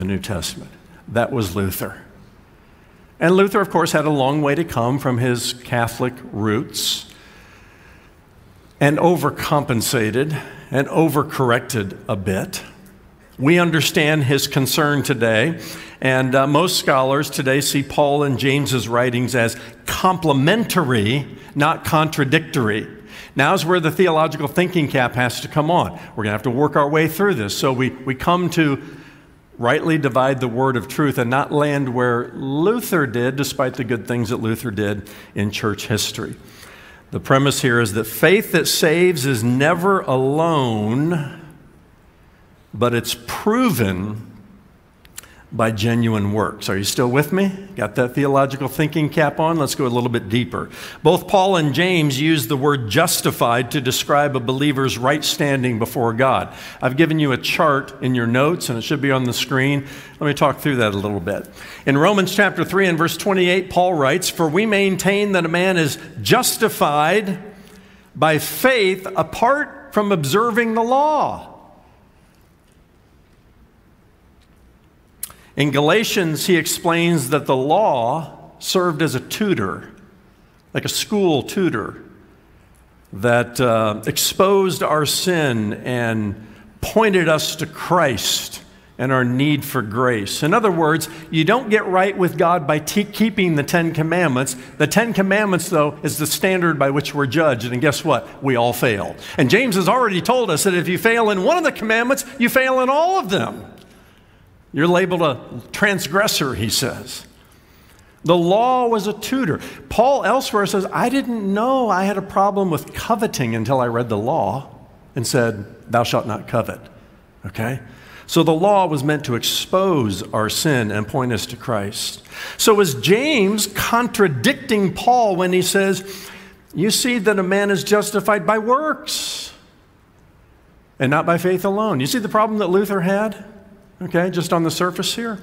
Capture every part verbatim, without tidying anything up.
the New Testament. That was Luther. And Luther, of course, had a long way to come from his Catholic roots and overcompensated and overcorrected a bit. We understand his concern today, and uh, most scholars today see Paul and James's writings as complementary, not contradictory. Now's where the theological thinking cap has to come on. We're going to have to work our way through this. So we, we come to rightly divide the word of truth and not land where Luther did, despite the good things that Luther did in church history. The premise here is that faith that saves is never alone, but it's proven by genuine works. Are you still with me? Got that theological thinking cap on? Let's go a little bit deeper. Both Paul and James use the word justified to describe a believer's right standing before God. I've given you a chart in your notes, and it should be on the screen. Let me talk through that a little bit. In Romans chapter three and verse twenty-eight, Paul writes, "For we maintain that a man is justified by faith apart from observing the law." In Galatians, he explains that the law served as a tutor, like a school tutor, that uh, exposed our sin and pointed us to Christ and our need for grace. In other words, you don't get right with God by te- keeping the Ten Commandments. The Ten Commandments, though, is the standard by which we're judged. And guess what? We all fail. And James has already told us that if you fail in one of the commandments, you fail in all of them. You're labeled a transgressor, he says. The law was a tutor. Paul elsewhere says, I didn't know I had a problem with coveting until I read the law and said, thou shalt not covet. Okay? So the law was meant to expose our sin and point us to Christ. So is James contradicting Paul when he says, you see that a man is justified by works and not by faith alone? You see the problem that Luther had? Okay, just on the surface here.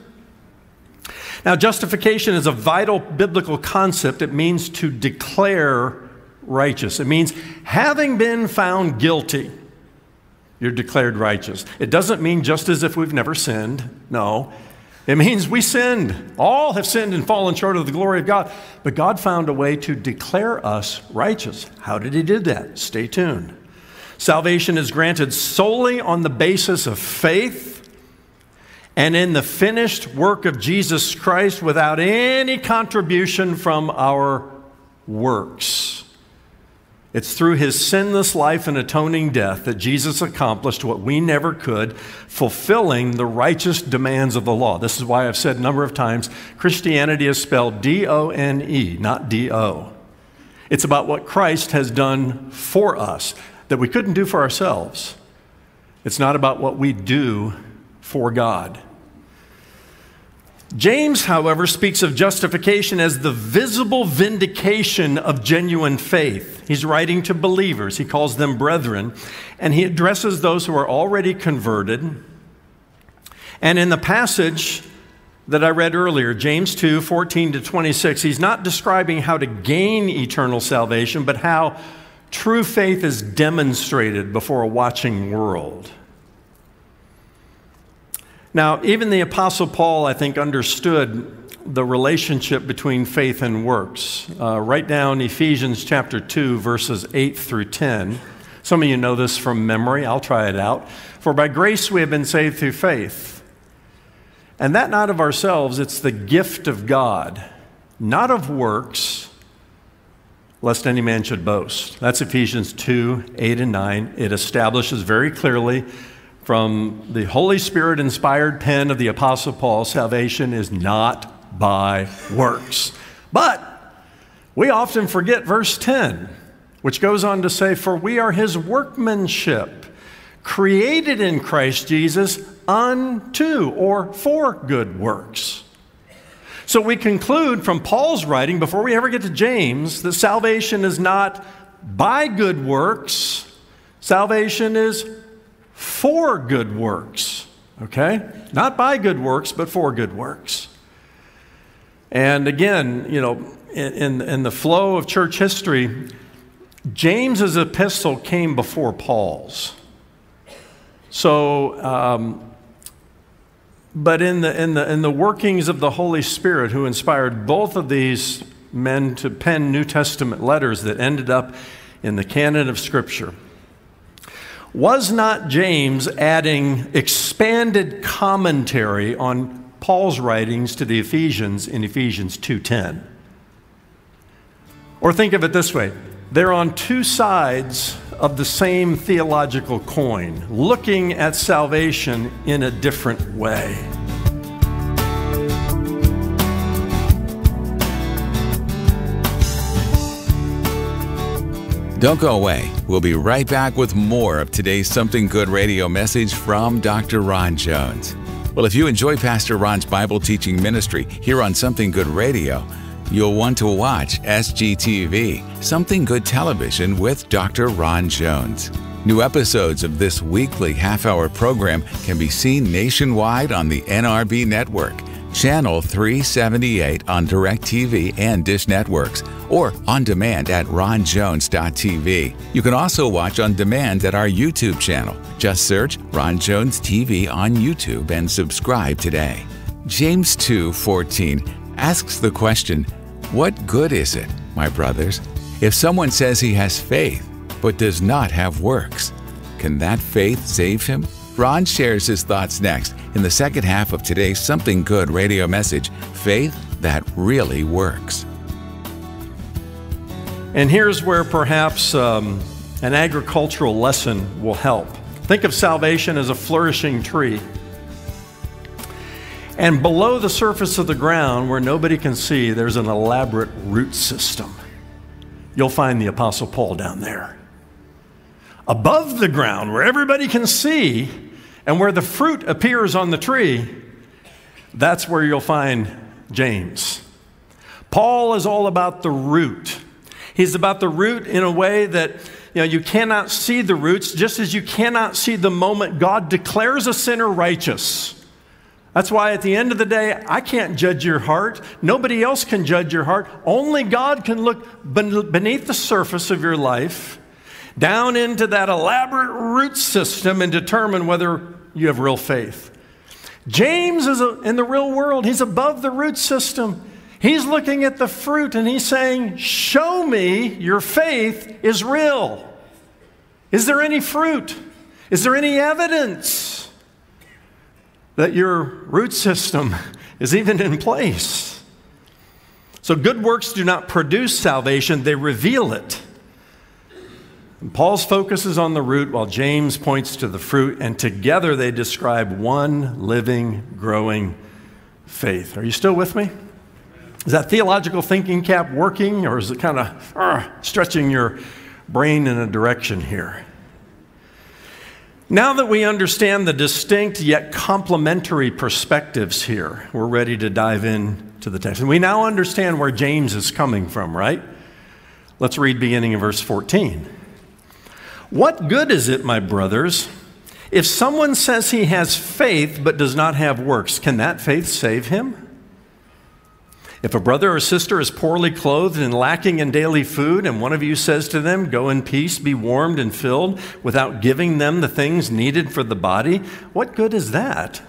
Now, justification is a vital biblical concept. It means to declare righteous. It means having been found guilty, you're declared righteous. It doesn't mean just as if we've never sinned. No. It means we sinned. All have sinned and fallen short of the glory of God. But God found a way to declare us righteous. How did he do that? Stay tuned. Salvation is granted solely on the basis of faith and in the finished work of Jesus Christ without any contribution from our works. It's through his sinless life and atoning death that Jesus accomplished what we never could, fulfilling the righteous demands of the law. This is why I've said a number of times, Christianity is spelled D O N E, not D O. It's about what Christ has done for us that we couldn't do for ourselves. It's not about what we do for God. James, however, speaks of justification as the visible vindication of genuine faith. He's writing to believers. He calls them brethren, and he addresses those who are already converted. And in the passage that I read earlier, James two, fourteen to twenty-six, he's not describing how to gain eternal salvation, but how true faith is demonstrated before a watching world. Now, even the Apostle Paul, I think, understood the relationship between faith and works. Uh, write down Ephesians chapter two, verses eight through ten. Some of you know this from memory. I'll try it out. For by grace we have been saved through faith. And that not of ourselves, it's the gift of God, not of works, lest any man should boast. That's Ephesians two, eight and nine. It establishes very clearly from the Holy Spirit-inspired pen of the Apostle Paul, salvation is not by works. But we often forget verse ten, which goes on to say, for we are his workmanship, created in Christ Jesus unto or for good works. So we conclude from Paul's writing, before we ever get to James, that salvation is not by good works. Salvation is for good works, okay? Not by good works, but for good works. And again, you know, in, in the flow of church history, James's epistle came before Paul's. So um, But in the, in the, in the workings of the Holy Spirit, who inspired both of these men to pen New Testament letters that ended up in the canon of Scripture, was not James adding expanded commentary on Paul's writings to the Ephesians in Ephesians two ten? Or think of it this way. They're on two sides of the same theological coin, looking at salvation in a different way. Don't go away. We'll be right back with more of today's Something Good radio message from Doctor Ron Jones. Well, if you enjoy Pastor Ron's Bible teaching ministry here on Something Good Radio, you'll want to watch S G T V, Something Good Television with Doctor Ron Jones. New episodes of this weekly half-hour program can be seen nationwide on the N R B network, Channel three seventy-eight on DirecTV and Dish Networks, or on demand at ron jones dot t v. You can also watch on demand at our YouTube channel. Just search Ron Jones T V on YouTube and subscribe today. James two fourteen asks the question, what good is it, my brothers, if someone says he has faith but does not have works? Can that faith save him? Ron shares his thoughts next in the second half of today's Something Good radio message, Faith That Really Works. And here's where perhaps um, an agricultural lesson will help. Think of salvation as a flourishing tree. And below the surface of the ground, where nobody can see, there's an elaborate root system. You'll find the Apostle Paul down there. Above the ground, where everybody can see, and where the fruit appears on the tree, that's where you'll find James. Paul is all about the root. He's about the root in a way that, you know, you cannot see the roots, just as you cannot see the moment God declares a sinner righteous. That's why at the end of the day, I can't judge your heart. Nobody else can judge your heart. Only God can look beneath the surface of your life, down into that elaborate root system, and determine whether you have real faith. James is a, in the real world. He's above the root system. He's looking at the fruit and he's saying, show me your faith is real. Is there any fruit? Is there any evidence that your root system is even in place? So good works do not produce salvation, they reveal it. And Paul's focus is on the root while James points to the fruit, and together they describe one living, growing faith. Are you still with me? Is that theological thinking cap working, or is it kind of uh, stretching your brain in a direction here? Now that we understand the distinct yet complementary perspectives here, we're ready to dive into the text. And we now understand where James is coming from, right? Let's read beginning in verse fourteen. What good is it, my brothers, if someone says he has faith but does not have works? Can that faith save him? If a brother or sister is poorly clothed and lacking in daily food, and one of you says to them, go in peace, be warmed and filled, without giving them the things needed for the body, what good is that?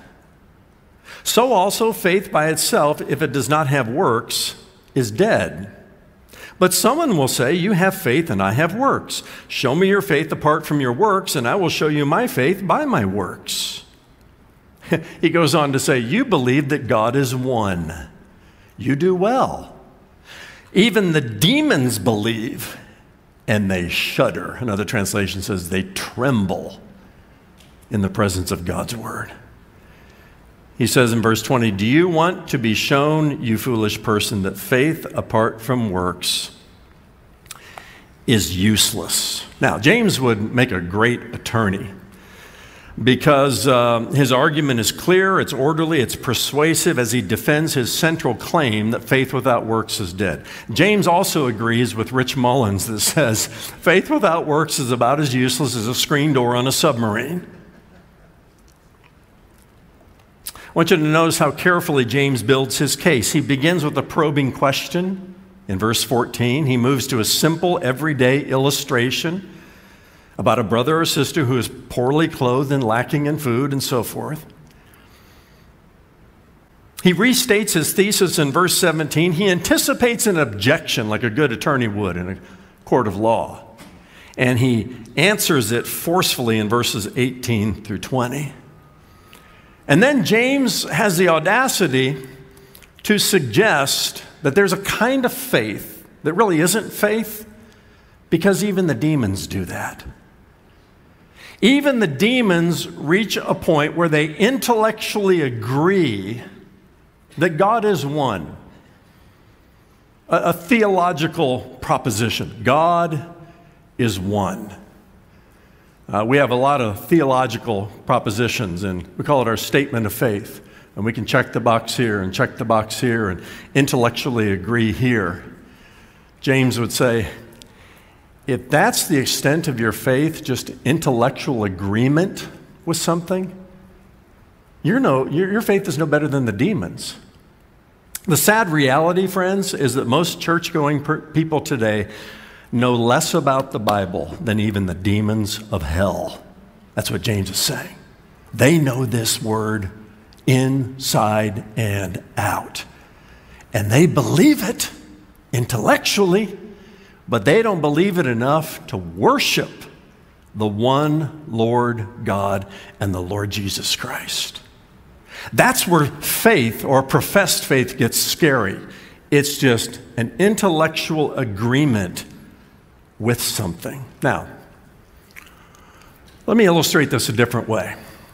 So also faith by itself, if it does not have works, is dead. But someone will say, you have faith and I have works. Show me your faith apart from your works, and I will show you my faith by my works. He goes on to say, you believe that God is one. You do well. Even the demons believe, and they shudder. Another translation says they tremble in the presence of God's word. He says in verse twenty, do you want to be shown, you foolish person, that faith apart from works is useless? Now, James would make a great attorney, because uh, his argument is clear, it's orderly, it's persuasive as he defends his central claim that faith without works is dead. James also agrees with Rich Mullins that says, faith without works is about as useless as a screen door on a submarine. I want you to notice how carefully James builds his case. He begins with a probing question in verse fourteen. He moves to a simple, everyday illustration about a brother or sister who is poorly clothed and lacking in food and so forth. He restates his thesis in verse seventeen. He anticipates an objection like a good attorney would in a court of law. And he answers it forcefully in verses eighteen through twenty. And then James has the audacity to suggest that there's a kind of faith that really isn't faith, because even the demons do that. Even the demons reach a point where they intellectually agree that God is one. A, a theological proposition. God is one. Uh, we have a lot of theological propositions, and we call it our statement of faith. And we can check the box here and check the box here and intellectually agree here. James would say, if that's the extent of your faith, just intellectual agreement with something, you're no, your, your faith is no better than the demons. The sad reality, friends, is that most church-going per- people today know less about the Bible than even the demons of hell. That's what James is saying. They know this word inside and out. And they believe it intellectually, but they don't believe it enough to worship the one Lord God and the Lord Jesus Christ. That's where faith, or professed faith, gets scary. It's just an intellectual agreement with something. Now, let me illustrate this a different way.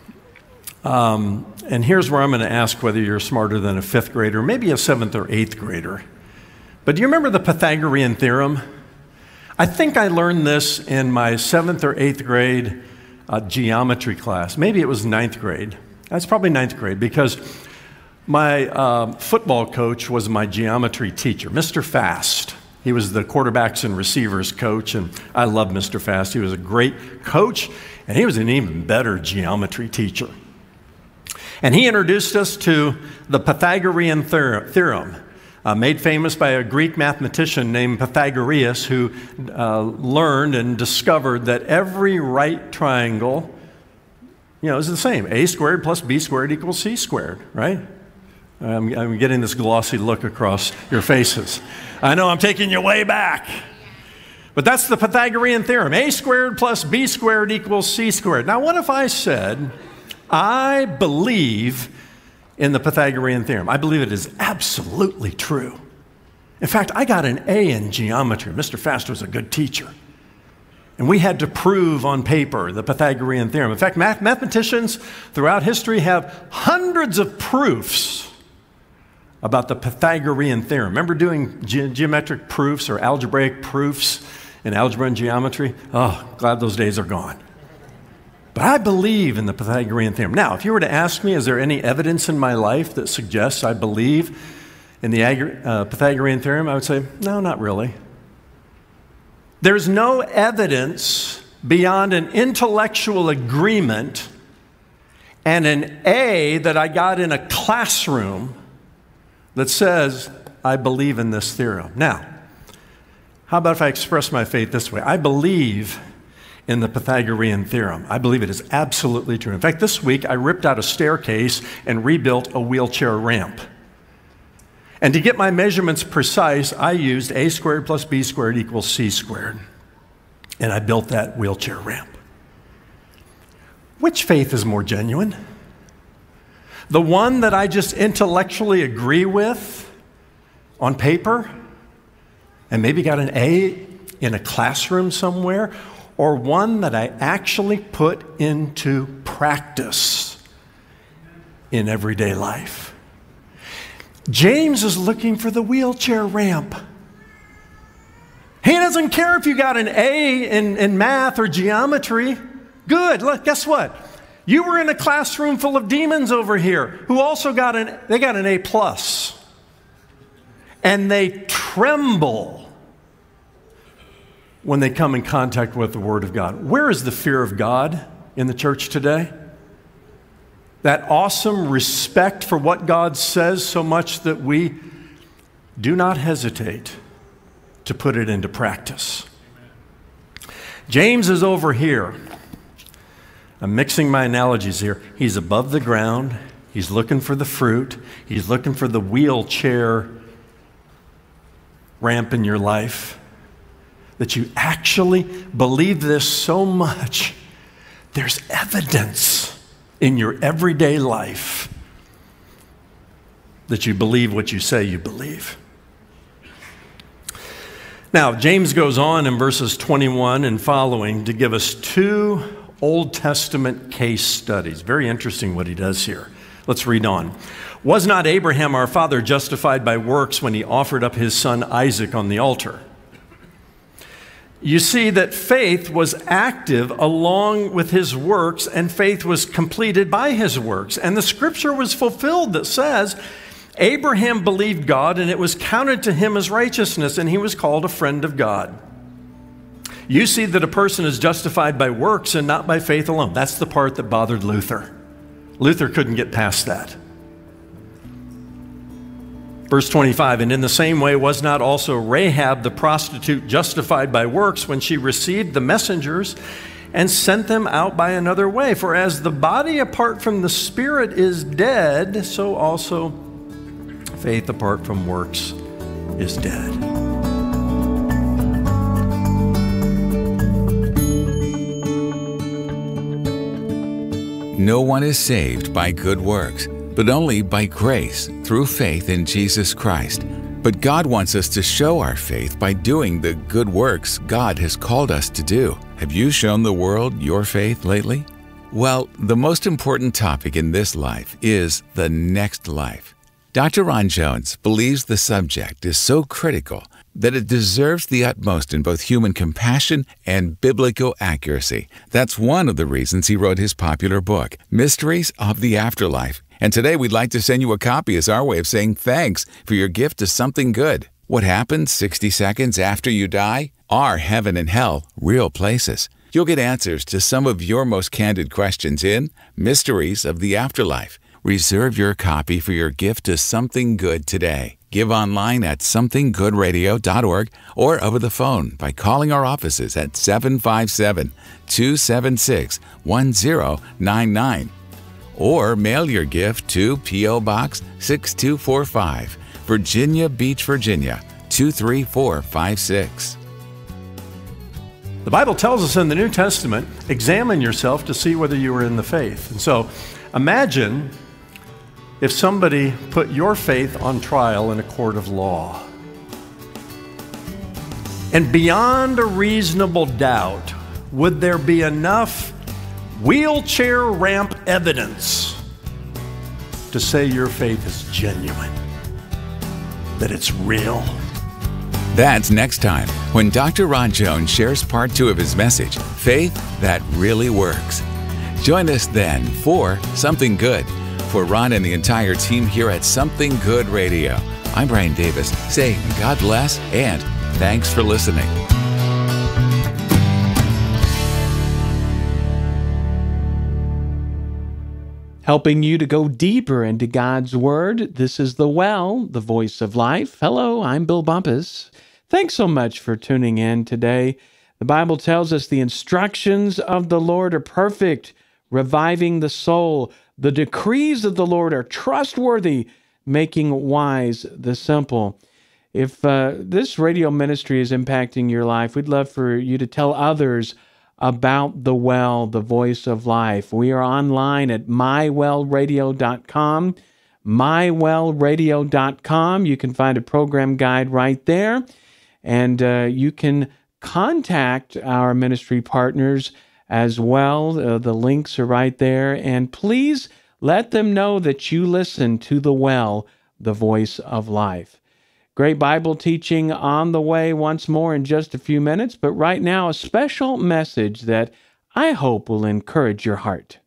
Um, and here's where I'm going to ask whether you're smarter than a fifth grader, maybe a seventh or eighth grader. But do you remember the Pythagorean theorem? I think I learned this in my seventh or eighth grade uh, geometry class. Maybe it was ninth grade. That's probably ninth grade, because my uh, football coach was my geometry teacher, Mister Fast. He was the quarterbacks and receivers coach, and I love Mister Fast. He was a great coach, and he was an even better geometry teacher. And he introduced us to the Pythagorean theorem, uh, made famous by a Greek mathematician named Pythagoras, who uh, learned and discovered that every right triangle, you know, is the same. A squared plus B squared equals C squared, right? I'm, I'm getting this glossy look across your faces. I know I'm taking you way back. But that's the Pythagorean theorem. A squared plus B squared equals C squared. Now, what if I said, I believe in the Pythagorean theorem. I believe it is absolutely true. In fact, I got an A in geometry. Mister Fast was a good teacher. And we had to prove on paper the Pythagorean theorem. In fact, math- mathematicians throughout history have hundreds of proofs about the Pythagorean theorem. Remember doing ge- geometric proofs or algebraic proofs in algebra and geometry? Oh, glad those days are gone. But I believe in the Pythagorean theorem. Now, if you were to ask me, is there any evidence in my life that suggests I believe in the uh, Pythagorean theorem, I would say, no, not really. There's no evidence beyond an intellectual agreement and an A that I got in a classroom that says I believe in this theorem. Now, how about if I express my faith this way? I believe in the Pythagorean theorem. I believe it is absolutely true. In fact, this week I ripped out a staircase and rebuilt a wheelchair ramp. And to get my measurements precise, I used A squared plus B squared equals C squared. And I built that wheelchair ramp. Which faith is more genuine? The one that I just intellectually agree with on paper and maybe got an A in a classroom somewhere, or one that I actually put into practice in everyday life? James is looking for the wheelchair ramp. He doesn't care if you got an A in, in math or geometry. Good. Look, guess what? You were in a classroom full of demons over here who also got an, they got an A plus. And they tremble when they come in contact with the Word of God. Where is the fear of God in the church today? That awesome respect for what God says, so much that we do not hesitate to put it into practice. James is over here. I'm mixing my analogies here. He's above the ground. He's looking for the fruit. He's looking for the wheelchair ramp in your life. That you actually believe this so much, there's evidence in your everyday life that you believe what you say you believe. Now, James goes on in verses twenty-one and following to give us two Old Testament case studies. Very interesting what he does here. Let's read on. Was not Abraham our father justified by works when he offered up his son Isaac on the altar? You see that faith was active along with his works, and faith was completed by his works. And the scripture was fulfilled that says, Abraham believed God, and it was counted to him as righteousness, and he was called a friend of God. You see that a person is justified by works and not by faith alone. That's the part that bothered Luther. Luther couldn't get past that. Verse twenty-five, and in the same way was not also Rahab the prostitute justified by works when she received the messengers and sent them out by another way? For as the body apart from the spirit is dead, so also faith apart from works is dead. No one is saved by good works, but only by grace through faith in Jesus Christ. But God wants us to show our faith by doing the good works God has called us to do. Have you shown the world your faith lately? Well, the most important topic in this life is the next life. Doctor Ron Jones believes the subject is so critical that it deserves the utmost in both human compassion and biblical accuracy. That's one of the reasons he wrote his popular book, Mysteries of the Afterlife. And today we'd like to send you a copy as our way of saying thanks for your gift to something good. What happens sixty seconds after you die? Are heaven and hell real places? You'll get answers to some of your most candid questions in Mysteries of the Afterlife. Reserve your copy for your gift to something good today. Give online at something good radio dot org or over the phone by calling our offices at seven five seven, two seven six, one zero nine nine. Or mail your gift to P O Box six two four five, Virginia Beach, Virginia two three four five six. The Bible tells us in the New Testament, examine yourself to see whether you are in the faith. And so imagine if somebody put your faith on trial in a court of law. And beyond a reasonable doubt, would there be enough wheelchair ramp evidence to say your faith is genuine, that it's real? That's next time when Doctor Ron Jones shares part two of his message, Faith That Really Works. Join us then for Something Good. For Ron and the entire team here at Something Good Radio, I'm Brian Davis saying God bless and thanks for listening. Helping you to go deeper into God's Word, this is The Well, the Voice of Life. Hello, I'm Bill Bumpus. Thanks so much for tuning in today. The Bible tells us the instructions of the Lord are perfect, reviving the soul. The decrees of the Lord are trustworthy, making wise the simple. If uh, this radio ministry is impacting your life, we'd love for you to tell others about The Well, the Voice of Life. We are online at my well radio dot com, my well radio dot com. You can find a program guide right there, and uh, you can contact our ministry partners as well. Uh, the links are right there, and please let them know that you listen to The Well, the Voice of Life. Great Bible teaching on the way once more in just a few minutes, but right now a special message that I hope will encourage your heart.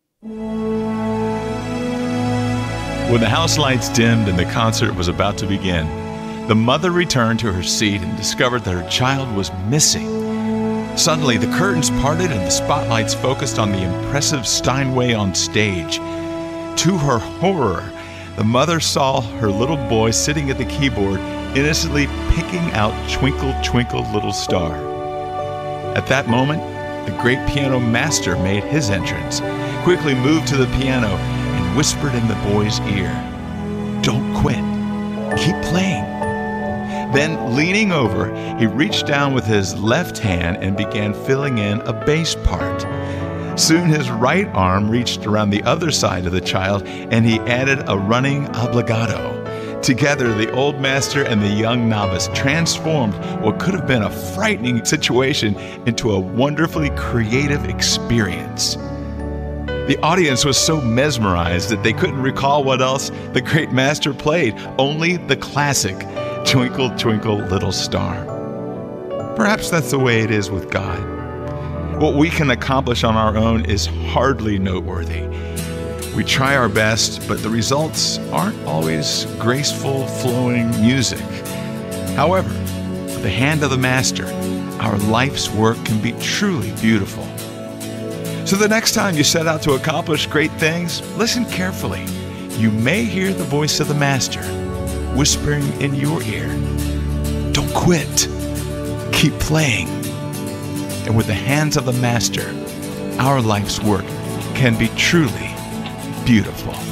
When the house lights dimmed and the concert was about to begin, the mother returned to her seat and discovered that her child was missing. Suddenly, the curtains parted and the spotlights focused on the impressive Steinway on stage. To her horror, the mother saw her little boy sitting at the keyboard, innocently picking out Twinkle, Twinkle, Little Star. At that moment, the great piano master made his entrance, quickly moved to the piano, and whispered in the boy's ear, "Don't quit. Keep playing." Then, leaning over, he reached down with his left hand and began filling in a bass part. Soon his right arm reached around the other side of the child, and he added a running obligato. Together, the old master and the young novice transformed what could have been a frightening situation into a wonderfully creative experience. The audience was so mesmerized that they couldn't recall what else the great master played, only the classic, "Twinkle, Twinkle, Little Star." Perhaps that's the way it is with God. What we can accomplish on our own is hardly noteworthy. We try our best, but the results aren't always graceful, flowing music. However, with the hand of the Master, our life's work can be truly beautiful. So the next time you set out to accomplish great things, listen carefully. You may hear the voice of the Master whispering in your ear, "Don't quit. Keep playing." And with the hands of the Master, our life's work can be truly beautiful.